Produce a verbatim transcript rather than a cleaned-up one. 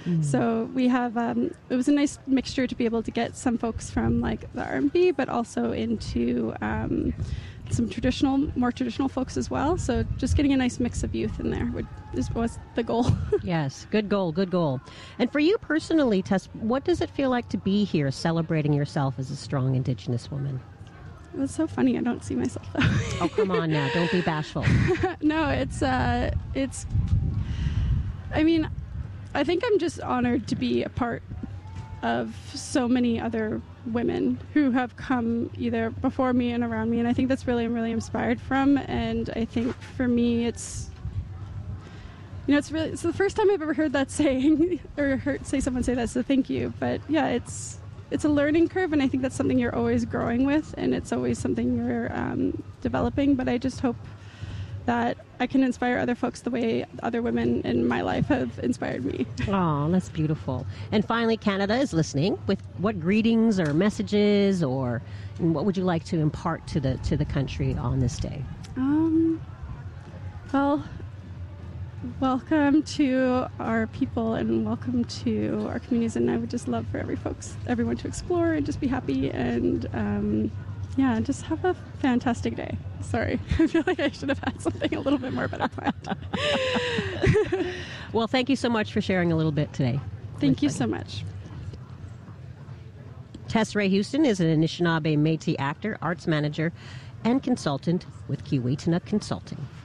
Mm. So we have, um, it was a nice mixture to be able to get some folks from like the R and B, but also into um, some traditional, more traditional folks as well. So just getting a nice mix of youth in there would, is, was the goal. Yes, good goal, good goal. And for you personally, Tess, what does it feel like to be here celebrating yourself as a strong Indigenous woman? It was so funny. I don't see myself that way. Oh, come on now. Don't be bashful. No, it's, uh, it's, I mean, I think I'm just honored to be a part of so many other women who have come either before me and around me, and I think that's really I'm really inspired from. And I think for me it's, you know, it's really, it's the first time I've ever heard that saying or heard say someone say that, so thank you. But yeah, it's it's a learning curve, and I think that's something you're always growing with, and it's always something you're um, developing. But I just hope that I can inspire other folks the way other women in my life have inspired me. Oh, that's beautiful. And finally, Canada is listening. With what greetings or messages, or and what would you like to impart to the to the country on this day? Um, well, welcome to our people and welcome to our communities. And I would just love for every folks, everyone to explore and just be happy and um, yeah, just have a fantastic day. Sorry, I feel like I should have had something a little bit more better planned. Well, thank you so much for sharing a little bit today. Thank you so much. Tess Ray Houston is an Anishinaabe Métis actor, arts manager, and consultant with Kiwetana Consulting.